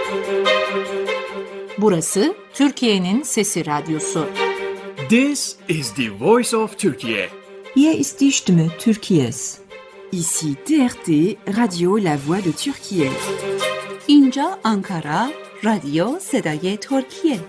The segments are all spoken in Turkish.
Burası Türkiye'nin Sesi Radyosu. This is the voice of Turkey. Hier ist die Stimme Türkiye's. Ici TRT, Radio La Voix de Türkiye. اینجا آنکارا، رادیو صدای ترکیه.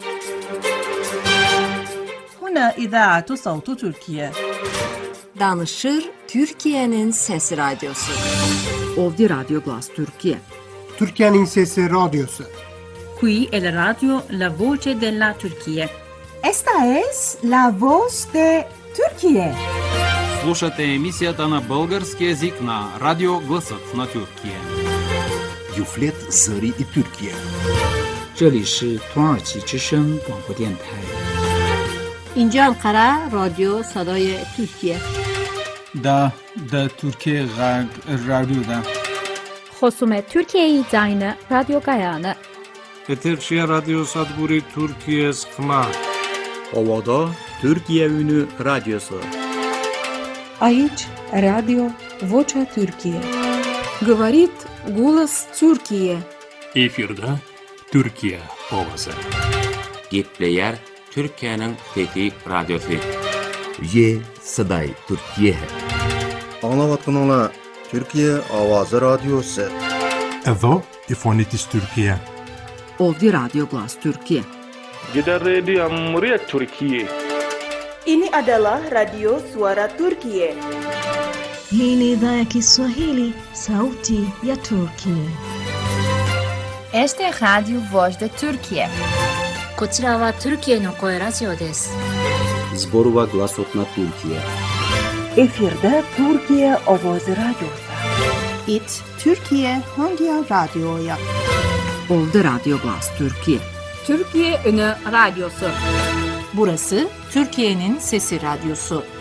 هنا إذاعة صوت تركيا. Danışır Türkiye'nin Sesi Radyosu. Ovdje Radio Glas Türkiye. Türkiye'nin Sesi Radyosu. Qui è la radio La Voce della Turchia. Esta es la voz de Türkiye. Слушате емисията на български език на Радио Гласът на Türkiye. Юфлет Зари и Türkiye. 这里是土耳其之声广播电台。 اینجا انقره رادیو صدای ترکیه. دا Türkiye رادیو دا. خصوم Türkiye زاین رادیو گایانه. Eterşehir Radyo Sadburi Türkiye Sıkma. Ovada Türkiye Ünü Radyosu. Aici Radio Vocea Türkiye. Говорит голос Türkiye. Efirde Türkiye ovası. Gitleyer Türkiye'nin Fethi Radyosu. Ye Saday Türkiye. Anlavatkanala Türkiye Avazı Radyosu. Edo İfonitis Türkiye. Ovdje Radio Glas Türkiye. Gider Radio Muryat Türkiye. Ini adalah Radio Suara Turkiye. Hii ni idhaa ya Kiswahili, sauti ya Turkiye. Este es Radio Voz de Turkiye. こちらはトルキエの声ラジオです。 Zborova Glasot na Türkiye. Efirde Türkiye Avazı Radyosu. İt Türkiye hangi radyoya? Ovdje Radio Glas Türkiye. Türkiye Ünü Radyosu. Burası Türkiye'nin Sesi Radyosu.